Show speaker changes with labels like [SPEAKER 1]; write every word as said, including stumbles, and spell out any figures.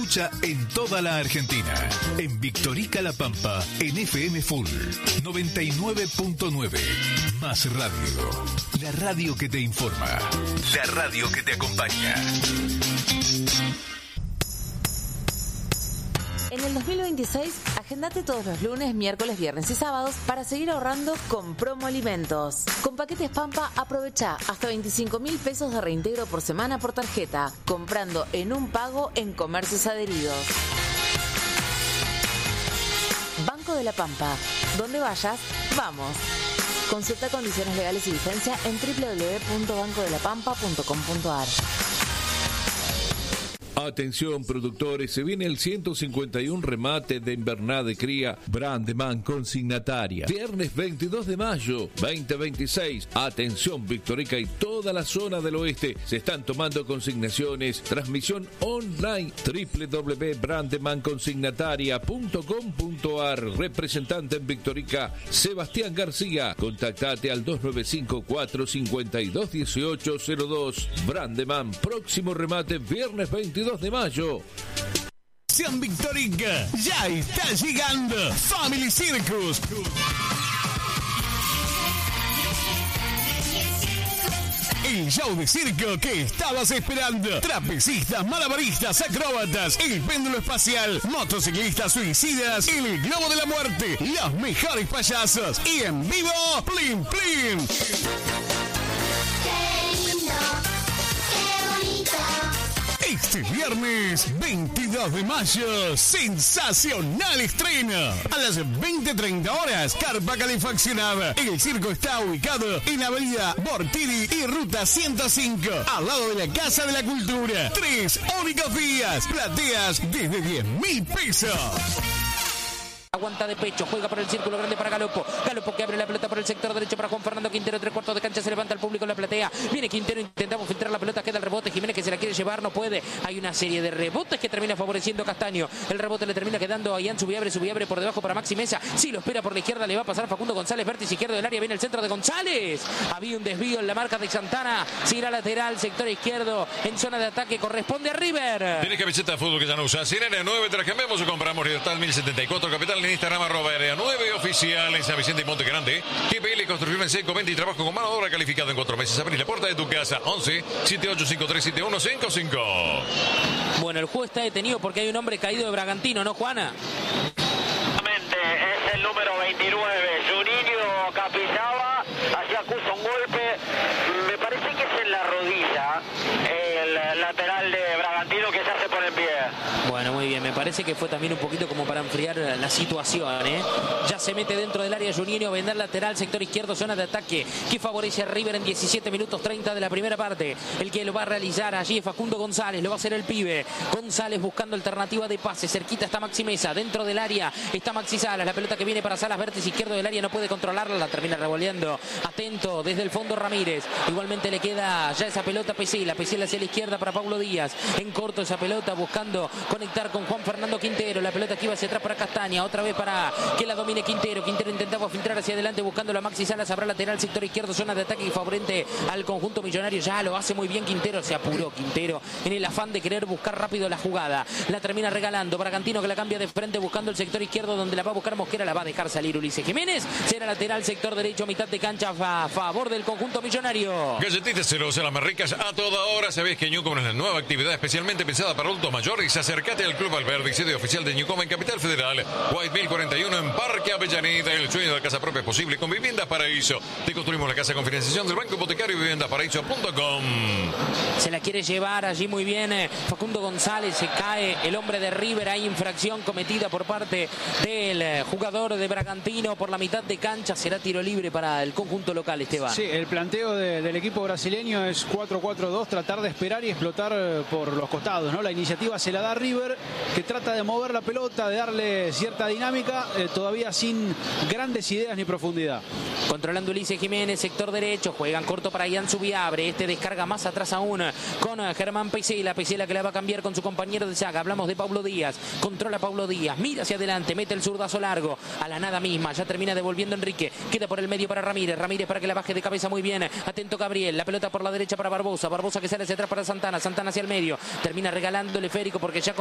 [SPEAKER 1] escucha en toda la Argentina. En Victorica La Pampa, en F M Full noventa y nueve punto nueve. Más radio. La radio que te informa. La radio que te acompaña.
[SPEAKER 2] En el dos mil veintiséis, agendate todos los lunes, miércoles, viernes y sábados para seguir ahorrando con Promo Alimentos. Con Paquetes Pampa, aprovecha hasta veinticinco mil pesos de reintegro por semana por tarjeta, comprando en un pago en comercios adheridos. Banco de la Pampa. Donde vayas, vamos. Consulta condiciones legales y vigencia en doble u doble u doble u punto banco de la pampa punto com punto a r.
[SPEAKER 3] Atención productores, se viene el ciento cincuenta y uno remate de invernada de cría Brandeman consignataria. Viernes veintidós de mayo, veinte veintiséis. Atención Victorica y toda la zona del oeste. Se están tomando consignaciones. Transmisión online. doble u doble u doble u punto brandeman consignataria punto com punto a r. Representante en Victorica, Sebastián García. Contactate al dos nueve cinco cuatro cinco dos uno ocho cero dos. Brandeman, próximo remate viernes veintidós de mayo.
[SPEAKER 4] Sean Victorica, ya está llegando Family Circus. El show de circo que estabas esperando. Trapecistas, malabaristas, acróbatas, el péndulo espacial, motociclistas suicidas, el globo de la muerte, los mejores payasos y en vivo, Plim Plim. Este viernes veintidós de mayo, sensacional estreno. A las veinte treinta horas, carpa calefaccionada. El circo está ubicado en Avenida Bortini y Ruta ciento cinco, al lado de la Casa de la Cultura. Tres únicos días, plateas desde diez mil pesos.
[SPEAKER 5] Aguanta de pecho, juega por el círculo grande para Galopo. Galopo que abre la pelota por el sector derecho para Juan Fernando Quintero. Tres cuartos de cancha, se levanta el público en la platea. Viene Quintero, intentamos filtrar la pelota, queda el rebote. Jiménez que se la quiere llevar, no puede. Hay una serie de rebotes que termina favoreciendo a Castaño. El rebote le termina quedando a Ian Subiabre. Subiabre por debajo para Maxi Mesa. Si lo espera por la izquierda, le va a pasar Facundo González. Vértice izquierdo del área, viene el centro de González. Había un desvío en la marca de Santana. Seguirá lateral, sector izquierdo. En zona de ataque corresponde a River.
[SPEAKER 6] ¿Tienes camiseta de fútbol que ya no usas? Sirena nueve, te la cambiamos o compramos. Libertad mil setenta y cuatro, capital en Instagram, arroba nueve oficial en San Vicente y Monte Grande. G P L Construcción en seco, venta y trabajo con mano de obra calificado en cuatro meses. Abrí la puerta de tu casa. once, setenta y ocho cincuenta y tres setenta y uno cincuenta y cinco.
[SPEAKER 5] Bueno, el juez está detenido porque hay un hombre caído de Bragantino, ¿no, Juana?
[SPEAKER 7] Es el número veintinueve, Juninho Capizaba. Allí acusa un golpe. Me parece que es en la rodilla. El lateral de Bragantino que ya se pone en pie.
[SPEAKER 5] Bueno, muy bien, me parece que fue también un poquito como para enfriar la situación, ¿eh? Ya se mete dentro del área Juninho, vender lateral, sector izquierdo, zona de ataque, que favorece a River en diecisiete minutos treinta de la primera parte. El que lo va a realizar allí es Facundo González, lo va a hacer el pibe. González buscando alternativa de pase, cerquita está Maxi Mesa, dentro del área está Maxi Salas, la pelota que viene para Salas, vértice izquierdo del área, no puede controlarla, la termina revoleando. Atento, desde el fondo Ramírez, igualmente le queda ya esa pelota a Pesela, Pesela hacia la izquierda para Paulo Díaz, en corto esa pelota buscando conectar con Juan Fernando Quintero, la pelota que iba hacia atrás para Castaña, otra vez para que la domine Quintero, Quintero intentaba filtrar hacia adelante buscando a Maxi Salas, habrá lateral, sector izquierdo, zona de ataque y favorente al conjunto millonario, ya lo hace muy bien Quintero, se apuró Quintero en el afán de querer buscar rápido la jugada, la termina regalando Bragantino que la cambia de frente buscando el sector izquierdo donde la va a buscar Mosquera, la va a dejar salir Ulises Jiménez, será lateral, sector derecho, mitad de cancha a favor del conjunto millonario.
[SPEAKER 6] Galletitas Celosa, las más ricas a toda hora. Sabés que Ñucom es la nueva actividad especialmente pensada para adultos mayores. Acércate al Club Alberdi, sede oficial de Ñucom en Capital Federal. White Mill cuarenta y uno en Parque Avellaneda. El sueño de la casa propia es posible con Viviendas Paraíso. Te construimos la casa con financiación del Banco Hipotecario y viviendas paraíso punto com.
[SPEAKER 5] Se la quiere llevar allí muy bien eh, Facundo González, se cae el hombre de River, hay infracción cometida por parte del eh, jugador de Bragantino por la mitad de cancha, será tiro libre para el conjunto local, Esteban.
[SPEAKER 8] Sí, el planteo de, del equipo brasileño es cuatro cuatro dos, tratar de esperar y explotar eh, por los costados, ¿no? La iniciativa se la da River, que trata de mover la pelota, de darle cierta dinámica, eh, todavía sin grandes ideas ni profundidad.
[SPEAKER 5] Controlando Ulises Jiménez, sector derecho, juegan corto para Ian Subiabre, este descarga más atrás aún con Germán Pesela, Pesela que la va a cambiar con su compañero de saga, hablamos de Paulo Díaz, controla Paulo Díaz, mira hacia adelante, mete el zurdazo largo, a la nada misma, ya termina devolviendo Enrique, queda por el medio para Ramírez, Ramírez para que la baje de cabeza muy bien, atento Gabriel, la pelota por la derecha para Barbosa, Barbosa que sale hacia atrás para Santana, Santana hacia el medio, termina regalándole Férico porque ya